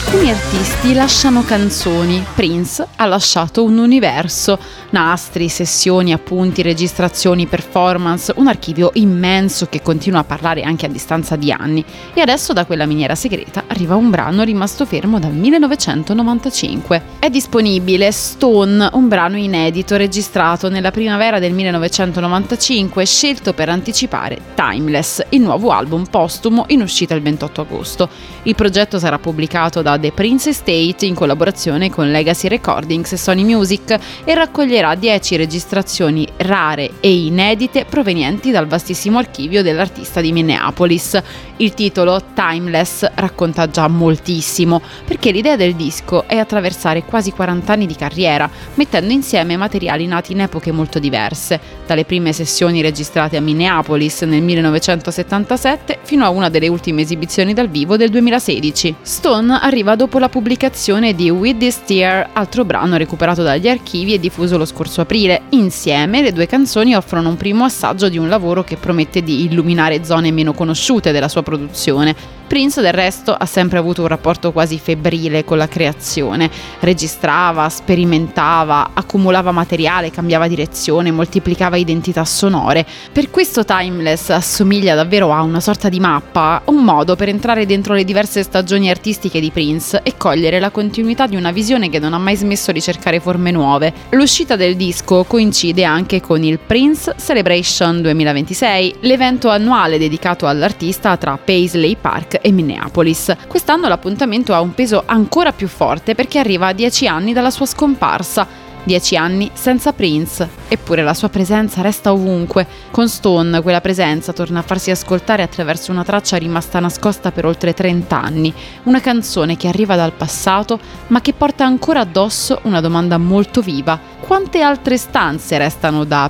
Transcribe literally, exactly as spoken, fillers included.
Alcuni artisti lasciano canzoni, Prince ha lasciato un universo, nastri, sessioni, appunti, registrazioni, performance, un archivio immenso che continua a parlare anche a distanza di anni. E adesso da quella miniera segreta arriva un brano rimasto fermo dal millenovecentonovantacinque. È disponibile Stone, un brano inedito registrato nella primavera del millenovecentonovantacinque, scelto per anticipare Timeless, il nuovo album postumo in uscita il ventotto agosto. Il progetto sarà pubblicato da The Prince Estate in collaborazione con Legacy Recordings e Sony Music e raccoglierà dieci registrazioni rare e inedite provenienti dal vastissimo archivio dell'artista di Minneapolis. Il titolo Timeless racconta già moltissimo, perché l'idea del disco è attraversare quasi quaranta anni di carriera, mettendo insieme materiali nati in epoche molto diverse, dalle prime sessioni registrate a Minneapolis nel millenovecentosettantasette fino a una delle ultime esibizioni dal vivo del duemilasedici. Stone arriva dopo la pubblicazione di With This Tear, altro brano recuperato dagli archivi e diffuso lo scorso aprile. Insieme le due canzoni offrono un primo assaggio di un lavoro che promette di illuminare zone meno conosciute della sua produzione. Prince del resto ha sempre avuto un rapporto quasi febbrile con la creazione. Registrava, sperimentava, accumulava materiale, cambiava direzione, moltiplicava identità sonore. Per questo Timeless assomiglia davvero a una sorta di mappa, un modo per entrare dentro le diverse stagioni artistiche di Prince e cogliere la continuità di una visione che non ha mai smesso di cercare forme nuove. L'uscita del disco coincide anche con il Prince Celebration duemilaventisei, l'evento annuale dedicato all'artista tra Paisley Park e Minneapolis. Quest'anno l'appuntamento ha un peso ancora più forte perché arriva a dieci anni dalla sua scomparsa. Dieci anni senza Prince, eppure la sua presenza resta ovunque. Con Stone quella presenza torna a farsi ascoltare attraverso una traccia rimasta nascosta per oltre trenta anni, una canzone che arriva dal passato ma che porta ancora addosso una domanda molto viva: quante altre stanze restano da